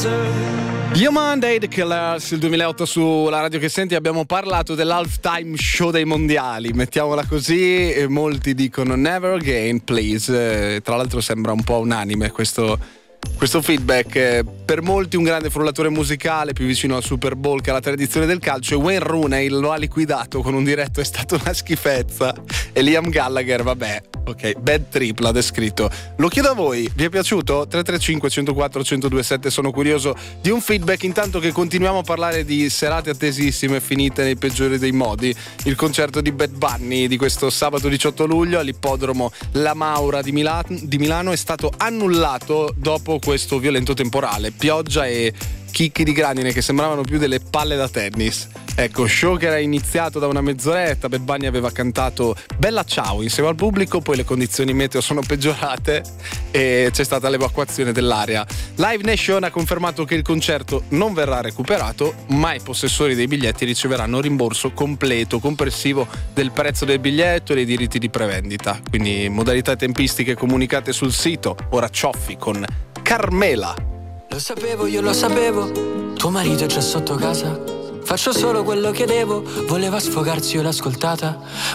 Yo Monday, The Killers, il 2008 sulla radio che senti. Abbiamo parlato dell'halftime show dei mondiali, mettiamola così, e molti dicono never again please. Tra l'altro sembra un po' unanime questo feedback. Per molti un grande frullatore musicale, più vicino al Super Bowl che alla tradizione del calcio, e Wayne Rooney lo ha liquidato con un diretto "è stata una schifezza", e Liam Gallagher, vabbè, ok, bad trip l'ha descritto. Lo chiedo a voi, vi è piaciuto? 335 104 1027, sono curioso di un feedback. Intanto che continuiamo a parlare di serate attesissime finite nei peggiori dei modi, il concerto di Bad Bunny di questo sabato 18 luglio all'ippodromo La Maura di Milano è stato annullato dopo questo violento temporale, pioggia e chicchi di grandine che sembravano più delle palle da tennis. Ecco, show che era iniziato da una mezz'oretta, Bad Bunny aveva cantato Bella Ciao insieme al pubblico, poi le condizioni meteo sono peggiorate e c'è stata l'evacuazione dell'area. Live Nation ha confermato che il concerto non verrà recuperato, ma i possessori dei biglietti riceveranno un rimborso completo, comprensivo del prezzo del biglietto e dei diritti di prevendita. Quindi modalità e tempistiche comunicate sul sito. Ora cioffi con Carmela. Lo sapevo, io lo sapevo, tuo marito è già sotto casa. Faccio solo quello che devo, voleva sfogarsi, io l'ho ascoltata.